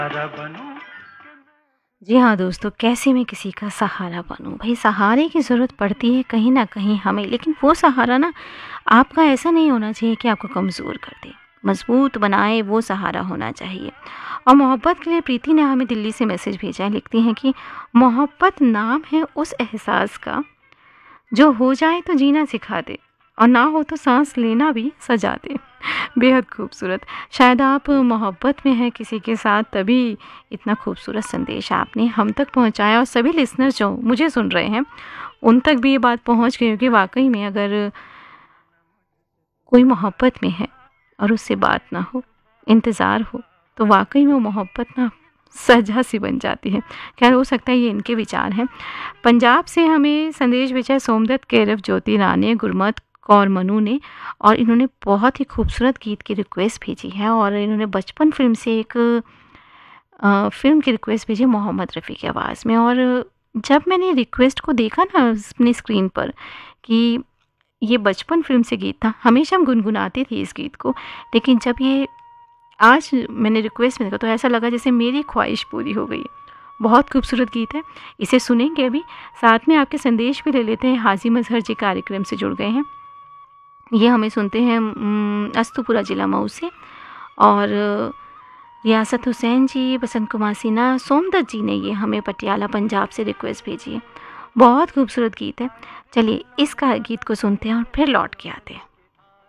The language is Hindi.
जी हाँ दोस्तों, कैसे मैं किसी का सहारा बनूं। भाई सहारे की ज़रूरत पड़ती है कहीं ना कहीं हमें, लेकिन वो सहारा ना आपका ऐसा नहीं होना चाहिए कि आपको कमज़ोर कर दे, मजबूत बनाए, वो सहारा होना चाहिए। और मोहब्बत के लिए प्रीति ने हमें दिल्ली से मैसेज भेजा है, लिखती हैं कि मोहब्बत नाम है उस एहसास का जो हो जाए तो जीना सिखा दे और ना हो तो सांस लेना भी सजा दे। बेहद खूबसूरत। शायद आप मोहब्बत में हैं किसी के साथ, तभी इतना खूबसूरत संदेश आपने हम तक पहुंचाया, और सभी लिसनर्स जो मुझे सुन रहे हैं उन तक भी ये बात पहुंच गई होगी। वाकई में अगर कोई मोहब्बत में है और उससे बात ना हो, इंतज़ार हो, तो वाकई में वो मोहब्बत ना सजा सी बन जाती है। खैर, हो सकता है ये इनके विचार हैं। पंजाब से हमें संदेश भेजा है सोमदत्त, केरव, ज्योति रानी, गुरमत कौर, मनु ने, और इन्होंने बहुत ही खूबसूरत गीत की रिक्वेस्ट भेजी है, और इन्होंने बचपन फिल्म से एक फ़िल्म की रिक्वेस्ट भेजी मोहम्मद रफ़ी की आवाज़ में। और जब मैंने रिक्वेस्ट को देखा ना अपनी स्क्रीन पर कि ये बचपन फ़िल्म से गीत था, हमेशा हम गुनगुनाते थे इस गीत को, लेकिन जब ये आज मैंने रिक्वेस्ट में देखा तो ऐसा लगा जैसे मेरी ख्वाहिश पूरी हो गई। बहुत खूबसूरत गीत है, इसे सुनेंगे अभी। साथ में आपके संदेश भी ले लेते हैं। हाजी मजहर जी कार्यक्रम से जुड़ गए हैं, ये हमें सुनते हैं अस्तुपुरा ज़िला मऊ से। और रियासत हुसैन जी, बसंत कुमार सिन्हा, सोमदत्त जी ने ये हमें पटियाला पंजाब से रिक्वेस्ट भेजी है। बहुत खूबसूरत गीत है। चलिए इसका गीत को सुनते हैं और फिर लौट के आते हैं।